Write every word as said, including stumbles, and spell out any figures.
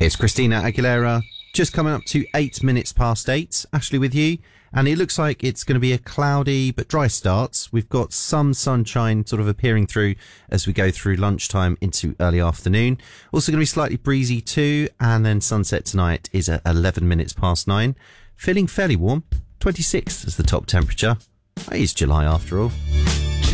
It's Christina Aguilera, just coming up to eight minutes past eight. Ashley with you, and it looks like it's going to be a cloudy but dry start. We've got some sunshine sort of appearing through as we go through lunchtime into early afternoon. Also going to be slightly breezy too, and then sunset tonight is at eleven minutes past nine. Feeling fairly warm, twenty-six as the top temperature. It is July after all.